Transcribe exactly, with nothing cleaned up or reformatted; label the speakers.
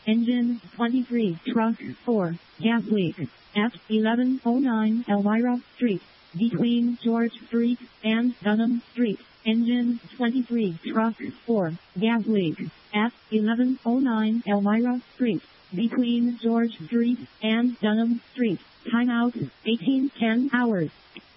Speaker 1: Engine twenty-three, truck four, gas leak. At eleven oh nine Elmira Street, between George Street and Dunham Street. Engine twenty-three, truck four, gas leak. At eleven oh nine Elmira Street, between George Street and Dunham Street. Timeout, eighteen ten hours.